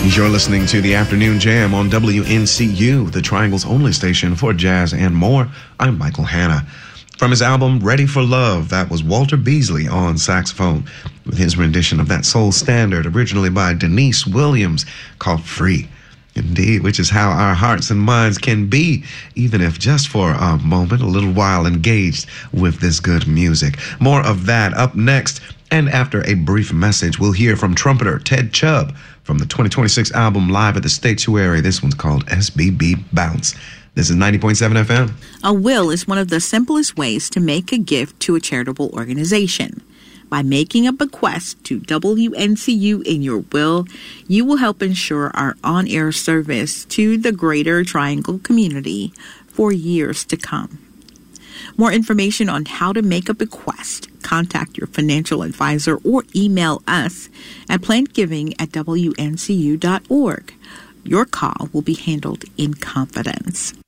You're listening to the Afternoon Jam on WNCU, the Triangle's only station for jazz and more. I'm Michael Hanna. From his album Ready for Love, that was Walter Beasley on saxophone with his rendition of that soul standard originally by Denise Williams called Free. Indeed, which is how our hearts and minds can be, even if just for a moment, a little while engaged with this good music. More of that up next. And after a brief message, we'll hear from trumpeter Ted Chubb from the 2026 album Live at the Statuary. This one's called SBB Bounce. This is 90.7 FM. A will is one of the simplest ways to make a gift to a charitable organization. By making a bequest to WNCU in your will, you will help ensure our on-air service to the Greater Triangle community for years to come. More information on how to make a bequest, contact your financial advisor or email us at plantgiving@wncu.org. Your call will be handled in confidence.